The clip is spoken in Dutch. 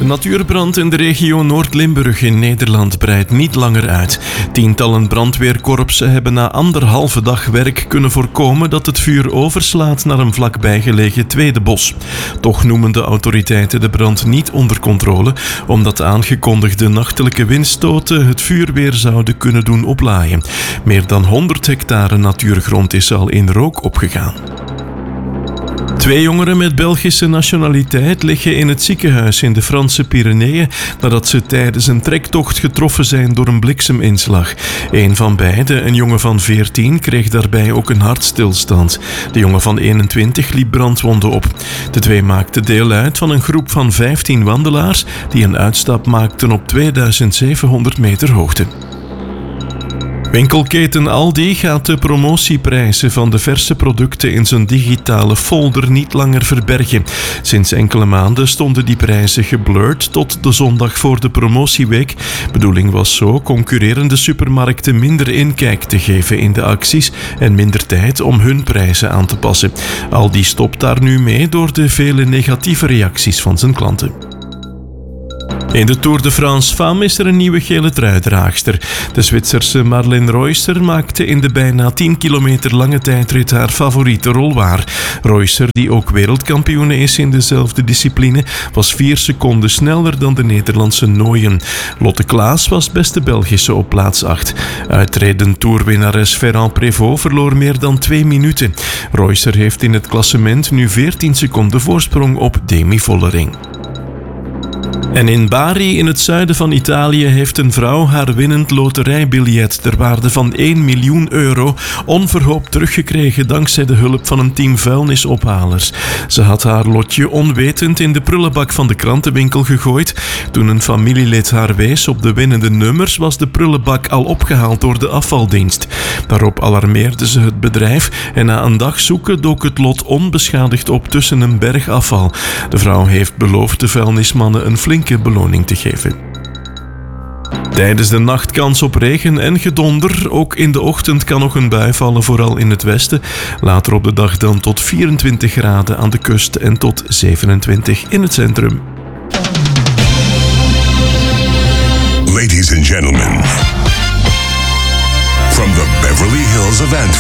natuurbrand in de regio Noord-Limburg in Nederland breidt niet langer uit. Tientallen brandweerkorpsen hebben na 1,5 dag werk kunnen voorkomen dat het vuur overslaat naar een vlakbijgelegen tweede bos. Toch noemen de autoriteiten de brand niet onder controle, omdat de aangekondigde nachtelijke windstoten het vuur weer zouden kunnen doen oplaaien. Meer dan 100 hectare natuurgrond is al in rook opgegaan. 2 jongeren met Belgische nationaliteit liggen in het ziekenhuis in de Franse Pyreneeën nadat ze tijdens een trektocht getroffen zijn door een blikseminslag. Een van beiden, een jongen van 14, kreeg daarbij ook een hartstilstand. De jongen van 21 liep brandwonden op. De 2 maakten deel uit van een groep van 15 wandelaars die een uitstap maakten op 2700 meter hoogte. Winkelketen Aldi gaat de promotieprijzen van de verse producten in zijn digitale folder niet langer verbergen. Sinds enkele maanden stonden die prijzen geblurred tot de zondag voor de promotieweek. Bedoeling was zo concurrerende supermarkten minder inkijk te geven in de acties en minder tijd om hun prijzen aan te passen. Aldi stopt daar nu mee door de vele negatieve reacties van zijn klanten. In de Tour de France Femmes is er een nieuwe gele truidraagster. De Zwitserse Marlene Reusser maakte in de bijna 10 kilometer lange tijdrit haar favoriete rol waar. Reusser, die ook wereldkampioene is in dezelfde discipline, was 4 seconden sneller dan de Nederlandse Nooyen. Lotte Klaas was beste Belgische op plaats 8. Uitredend toerwinnares Ferrand Prévot verloor meer dan 2 minuten. Reusser heeft in het klassement nu 14 seconden voorsprong op Demi Vollering. En in Bari, in het zuiden van Italië, heeft een vrouw haar winnend loterijbiljet ter waarde van 1 miljoen euro onverhoopt teruggekregen dankzij de hulp van een team vuilnisophalers. Ze had haar lotje onwetend in de prullenbak van de krantenwinkel gegooid. Toen een familielid haar wees op de winnende nummers, was de prullenbak al opgehaald door de afvaldienst. Daarop alarmeerde ze het bedrijf en na een dag zoeken dook het lot onbeschadigd op tussen een berg afval. De vrouw heeft beloofd de vuilnismannen een flinke beloning te geven. Tijdens de nacht kans op regen en gedonder. Ook in de ochtend kan nog een bui vallen, vooral in het westen. Later op de dag dan tot 24 graden aan de kust en tot 27 in het centrum. Ladies and gentlemen, from the Beverly Hills of Antwerp.